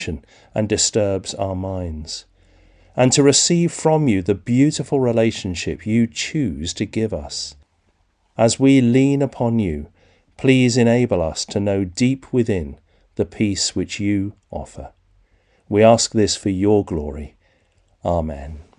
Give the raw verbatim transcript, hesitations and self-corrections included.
and disturbs our minds, and to receive from you the beautiful relationship you choose to give us. As we lean upon you, please enable us to know deep within the peace which you offer. We ask this for your glory. Amen.